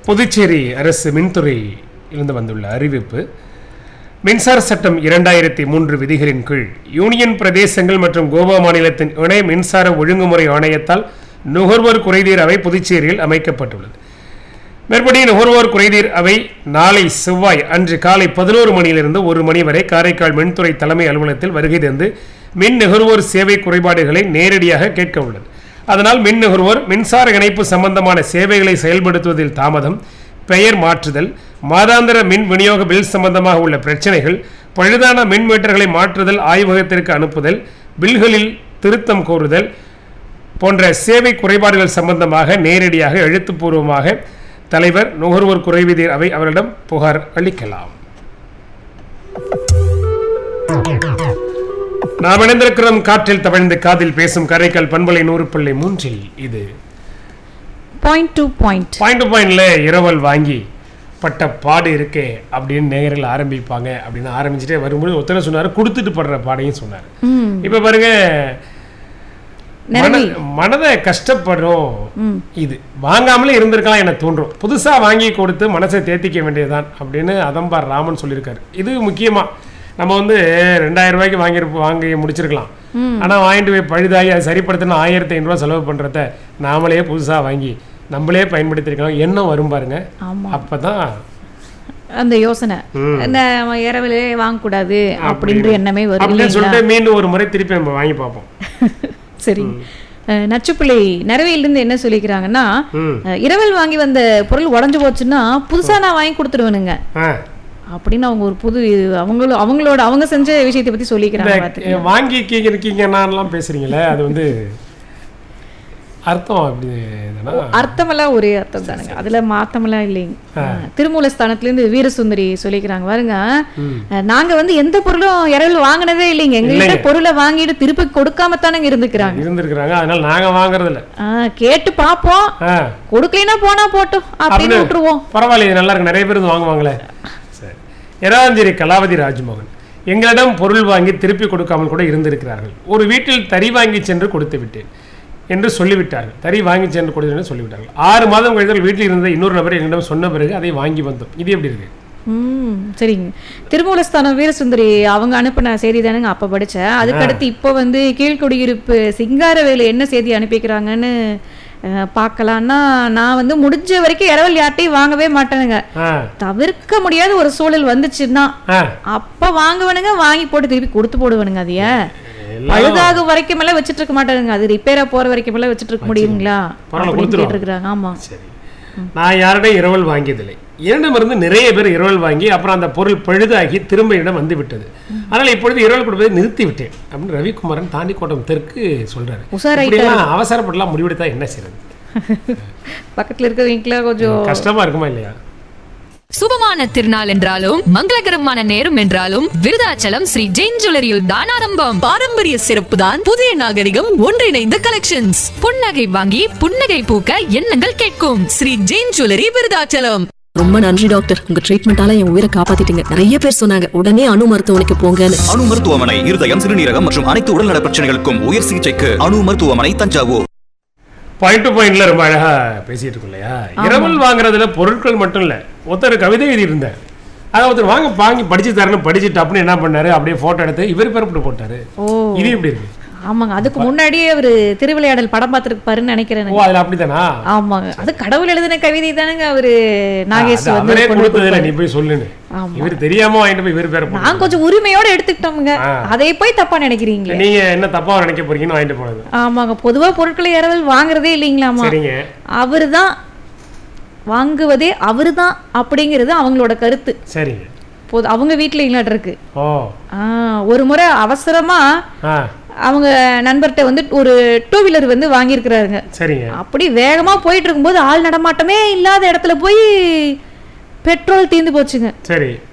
புதுச்சேரி அரசு மின்துறையிலிருந்து வந்துள்ள அறிவிப்பு. மின்சார சட்டம் 2003 விதிகளின் கீழ் யூனியன் பிரதேசங்கள் மற்றும் கோவா மாநிலத்தின் இணை மின்சார ஒழுங்குமுறை ஆணையத்தால் நுகர்வோர் குறைதீர் அவை புதுச்சேரியில் அமைக்கப்பட்டுள்ளது. மேற்படி நுகர்வோர் குறைதீர் அவை நாளை செவ்வாய் அன்று காலை 11 மணியிலிருந்து 1 மணி வரை காரைக்கால் மின்துறை தலைமை அலுவலகத்தில் வருகை தந்து மின் நுகர்வோர் சேவை குறைபாடுகளை நேரடியாக கேட்க உள்ளது. அதனால் மின் நுகர்வோர் மின்சார இணைப்பு சம்பந்தமான சேவைகளை செயல்படுத்துவதில் தாமதம், பெயர் மாற்றுதல், மாதாந்திர மின் விநியோக பில் சம்பந்தமாக உள்ள பிரச்சனைகள், பழுதான மின் மீட்டர்களை மாற்றுதல், ஆய்வகத்திற்கு அனுப்புதல், பில்களில் திருத்தம் கோருதல் போன்ற சேவை குறைபாடுகள் சம்பந்தமாக நேரடியாக எழுத்துப்பூர்வமாக தலைவர் நுகர்வோர் குறைதீர் அவை அவரிடம் புகார் அளிக்கலாம். நாம் இணைந்திருக்கிறோம் காற்றில் தவழ்ந்து காதில் பேசும் காரைக்கால் பண்பலை 100.3. இது பாயிண்ட் டு பாயிண்ட்ல இரவல் வாங்கி பட்ட பாடு இருக்கே அப்படின்னு நேரில் ஆரம்பிப்பாங்க. அப்படின்னு ஆரம்பிச்சுட்டே வரும்போது ஒருத்தர் சொன்னாரு கொடுத்துட்டு படுற பாடையும் சொன்னார். இப்ப பாருங்க, மனதை கஷ்டப்படுறோம், இது வாங்காமலே இருந்திருக்கலாம் என தோன்றும், புதுசா வாங்கி கொடுத்து மனசை தேத்திக்க வேண்டியதுதான் அப்படின்னு அதம்பார் ராமன் சொல்லியிருக்காரு. இது முக்கியமா நம்ம 2000 ரூபாய்க்கு வாங்கி முடிச்சிருக்கலாம். ஆனா வாங்கிட்டு போய் பழுதாகி அதை சரிப்படுத்தினா 1500 ரூபாய் செலவு பண்றத நாமளே புதுசா வாங்கி நம்மளே பயன்படுத்திருக்கலாம். எண்ணம் வரும் பாருங்க. அப்பதான் அந்த யோசனை இரவிலே வாங்கக்கூடாது அப்படின்ற எண்ணமே வரும் அப்படின்னு சொல்லிட்டு மீண்டும் ஒரு முறை திருப்பி நம்ம வாங்கி பார்ப்போம். சரி, நச்சுப்பிள்ளை நரவையிலிருந்து என்ன சொல்லிக்கிறாங்கன்னா, இரவல் வாங்கி வந்த பொருள் உடஞ்சு போச்சுன்னா புதுசா நான் வாங்கி கொடுத்துருவேனுங்க அப்படின்னு அவங்க ஒரு புது அவங்களோட அவங்க செஞ்ச விஷயத்தை பத்தி சொல்லிக்கிறாங்க. வாங்கி இருக்கீங்கன்னா பேசுறீங்களே, அது அர்த்தம் அப்படி அர்த்தமெல்லாம் ஒரே அர்த்தம் தானுங்க, அதுல மாத்தமெல்லாம் இல்லைங்க. திருமூலஸ்தானத்துல வீரசுந்தரி சொல்லிக்கிறாங்க பாருங்க, நாங்க எந்த பொருளும் இரவல் வாங்கினதே இல்லைங்க, எங்ககிட்ட பொருளை வாங்கிட்டு திருப்பி கொடுக்காம தானங்க இருந்திருக்கிறாங்க. அதனால நாங்க வாங்குறது இல்ல, கேட்டு பாப்போம், கொடுக்கலைன்னா போனா போட்டோம் அப்படின்னு விட்டுருவோம். பரவாயில்ல, நல்லா இருக்கு, நிறைய பேர் வாங்குவாங்களே. எராஞ்சேரி கலாவதி ராஜ்மோகன், எங்களிடம் பொருள் வாங்கி திருப்பி கொடுக்காமல் கூட இருந்திருக்கிறார்கள். ஒரு வீட்டில் தறி வாங்கி சென்று கொடுத்து விட்டேன் என்று சொல்லிவிட்டார்கள். தறி வாங்கி சென்று கொடுத்து சொல்லிவிட்டார்கள். 6 மாதம் கழித்து வீட்டில் இருந்த இன்னொரு நபர் எங்களிடம் சொன்ன பிறகு அதை வாங்கி வந்தோம். இது எப்படி இருக்கு? சரிங்க. திருமூலஸ்தானம் வீரசுந்தரி அவங்க அனுப்பின செய்தி தானுங்க அப்ப படிச்சேன். அதுக்கடுத்து இப்போ கீழ்குடியிருப்பு சிங்காரவேலு என்ன செய்தி அனுப்பிக்கிறாங்கன்னு பார்க்கலாம்னா, நான் முடிஞ்ச வரைக்கும் இரவல் யார்ட்டையும் வாங்கவே மாட்டேனுங்க. தவிர்க்க முடியாத ஒரு சூழல் வந்துச்சுன்னா அப்ப வாங்குவனுங்க, வாங்கி போட்டு திருப்பி கொடுத்து போடுவனுங்க. அதைய பழுதாக வரைக்கும் எல்லாம் வச்சுட்டு இருக்க மாட்டானுங்க, அது ரிப்பேரா போற வரைக்கும் எல்லாம் வச்சுட்டு இருக்க முடியுங்களா கேட்டிருக்கிறாங்க. ஆமா, நான் யாரிடம் இரவல் வாங்கியதில்லை. என்னிடமிருந்து நிறைய பேர் இரவல் வாங்கி அப்புறம் அந்த பொருள் பழுதாகி திரும்ப இடம் வந்து விட்டது. அதனால இப்பொழுது இரவல் கொடுப்பதை நிறுத்தி விட்டேன் அப்படின்னு ரவிக்குமாரன் தாண்டிக்கோட்டம் தெற்கு சொல்றாரு. அவசரப்படலாம் முடிவெடுத்தா என்ன செய்யறது? பக்கத்துல இருக்கிறவங்க கொஞ்சம் கஷ்டமா இருக்குமா இல்லையா? சுபமான திருநாள் என்றாலும் மங்களகரமான நேரம் என்றாலும் விருதாச்சலம் ஸ்ரீ ஜெயின் ஜுவல்லரியில் தான் ஆரம்பம். பாரம்பரிய சிறப்பு தான் புதிய நாகரிகம் ஒன்றிணைந்த கலெக்ஷன்ஸ். புன்னகை வாங்கி புன்னகை பூக்க எண்ணங்கள் கேட்கும். ஸ்ரீ ஜெயின் ஜுவல்லரி விருதாச்சலம். ரொம்ப நன்றி டாக்டர், உங்க ட்ரீட்மெண்டால என் உயிரை காப்பாத்திட்டீங்க. நிறைய பேர் சொன்னாங்க உடனே அணு மருத்துவமனைக்கு போங்கன்னு. அணு மருத்துவமனை இருதயம், சிறுநீரகம் மற்றும் அனைத்து உடல்நல பிரச்சனைகளுக்கும் உயர் சிகிச்சைக்கு அணு மருத்துவமனை, தஞ்சாவூர். பாயிண்ட் டு பாயிண்ட்ல ரொம்ப அழகா பேசிட்டு இருக்கோம் இல்லையா? இரவல் வாங்குறதுல பொருட்கள் மட்டும் இல்ல, ஒருத்தர் கவிதை எழுதி இருந்தார். அதை ஒருத்தர் வாங்கி படிச்சு தரணும், படிச்சுட்டு அப்படின்னு என்ன பண்ணாரு, அப்படியே போட்டோ எடுத்து இவர் பெறப்பட்டு போட்டாரு. இது எப்படி இருக்கு? ஆமாங்க, அதுக்கு முன்னாடியே அவரு திருவிளையாடல் படம் பார்த்திருப்பாருன்னு நினைக்கிறேன். அப்படித்தானா? ஆமாங்க, அது கடவுள் எழுதின கவிதை தானங்க. அவரு நாகேஷ் நீ போய் சொல்லுன்னு இவர் தெரியாம வாங்கிட்டு போய் இவர் பேர நான் கொஞ்சம் உரிமையோட எடுத்துக்கிட்டோமுங்க. அதை போய் தப்பா நினைக்கிறீங்களா? நீங்க என்ன தப்பா நினைக்க போறீங்கன்னு வாங்கிட்டு போனது. ஆமாங்க, பொதுவா பொருட்களை இரவல் வாங்குறதே இல்லைங்களாமா. அவருதான் வாங்குவதே அவருதான் அப்படிங்கிறது அவங்களோட கருத்து. சரிங்க, அவங்க வீட்டுல இல்லாட்ட இருக்கு. ஒரு முறை அவசரமா அவங்க நண்பர்கிட்ட ஒரு 2 வீலர் வாங்கியிருக்கிறாருங்க. சரிங்க, அப்படி வேகமா போயிட்டு இருக்கும்போது ஆள் நடமாட்டமே இல்லாத இடத்துல போய் பெட்ரோல் தீர்ந்து போச்சுங்க. சரி,